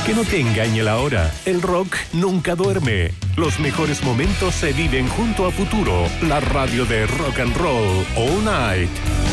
Que no te engañe la hora. El rock nunca duerme. Los mejores momentos se viven junto a Futuro, la radio de rock and roll all night.